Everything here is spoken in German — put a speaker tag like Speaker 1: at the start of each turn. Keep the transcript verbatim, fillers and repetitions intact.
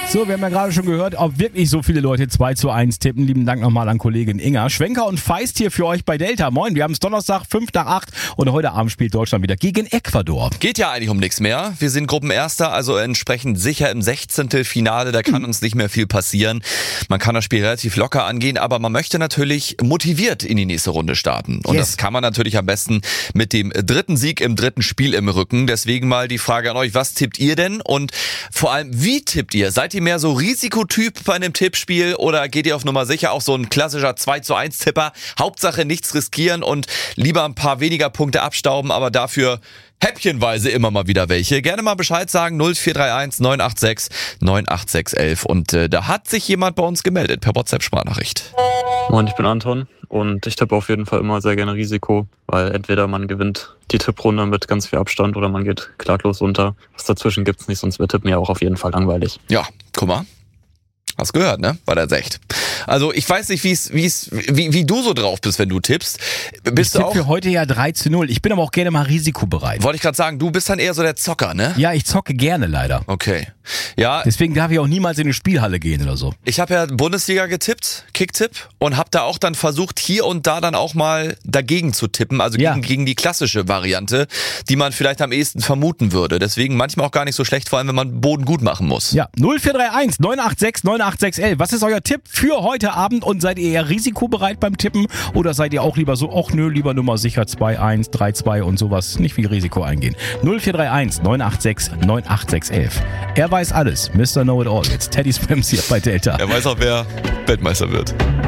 Speaker 1: So, wir haben ja gerade schon gehört, ob wirklich so viele Leute zwei zu eins tippen. Lieben Dank nochmal an Kollegin Inga. Schwenker und Feist hier für euch bei Delta. Moin, wir haben es Donnerstag, fünf nach acht und heute Abend spielt Deutschland wieder gegen Ecuador.
Speaker 2: Geht ja eigentlich um nichts mehr. Wir sind Gruppenerster, also entsprechend sicher im Sechzehntelfinale. Da kann uns nicht mehr viel passieren. Man kann das Spiel relativ locker angehen, aber man möchte natürlich motiviert in die nächste Runde starten. Und
Speaker 1: Yes.
Speaker 2: das kann man natürlich am besten mit dem dritten Sieg im dritten Spiel im Rücken. Deswegen mal die Frage an euch, was tippt ihr denn? Und vor allem, wie tippt ihr? Seid ihr mehr so Risikotyp bei einem Tippspiel oder geht ihr auf Nummer sicher, auch so ein klassischer zwei zu eins Tipper? Hauptsache nichts riskieren und lieber ein paar weniger Punkte abstauben, aber dafür häppchenweise immer mal wieder welche. Gerne mal Bescheid sagen, null vier drei eins neun acht sechs neun acht sechs eins. Und äh, da hat sich jemand bei uns gemeldet per WhatsApp-Sprachnachricht.
Speaker 3: Moin, ich bin Anton und ich tippe auf jeden Fall immer sehr gerne Risiko, weil entweder man gewinnt die Tipprunde mit ganz viel Abstand oder man geht klaglos unter. Was dazwischen gibt's nicht, sonst wird Tippen ja auch auf jeden Fall langweilig.
Speaker 2: Ja, guck mal. Hast gehört, ne? War der Secht. Also ich weiß nicht, wie's, wie's, wie, wie du so drauf bist, wenn du tippst. Bist
Speaker 1: ich
Speaker 2: du auch?
Speaker 1: tippe für heute ja drei zu null. Ich bin aber auch gerne mal risikobereit.
Speaker 2: Wollte ich gerade sagen, du bist dann eher so der Zocker, ne?
Speaker 1: Ja, ich zocke gerne leider.
Speaker 2: Okay. Ja,
Speaker 1: Deswegen darf ich auch niemals in eine Spielhalle gehen oder so.
Speaker 2: ich habe ja Bundesliga getippt, Kicktipp, und habe da auch dann versucht, hier und da dann auch mal dagegen zu tippen, also
Speaker 1: Ja.
Speaker 2: gegen, gegen die klassische Variante, die man vielleicht am ehesten vermuten würde. Deswegen manchmal auch gar nicht so schlecht, vor allem wenn man Boden gut machen muss.
Speaker 1: Ja, null vier drei eins neun acht sechs neun acht sechs eins. Was ist euer Tipp für heute Abend und seid ihr eher risikobereit beim Tippen oder seid ihr auch lieber so, ach nö, lieber Nummer sicher zwei eins, drei zwei und sowas, nicht viel Risiko eingehen. null vier drei eins neun acht sechs neun acht sechs eins. Er weiß alles, Mister Know-it-all. Jetzt Teddy Swims hier bei Delta.
Speaker 2: Er weiß auch, wer Weltmeister wird.